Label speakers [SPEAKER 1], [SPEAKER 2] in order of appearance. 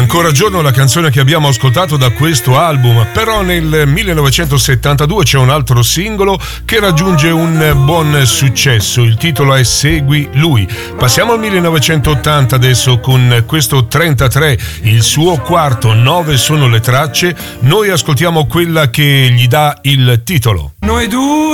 [SPEAKER 1] Ancora giorno, la canzone che abbiamo ascoltato da questo album, però nel 1972 c'è un altro singolo che raggiunge un buon successo, il titolo è Segui lui. Passiamo al 1980 adesso con questo 33, il suo quarto, 9 sono le tracce, noi ascoltiamo quella che gli dà il titolo.
[SPEAKER 2] Noi due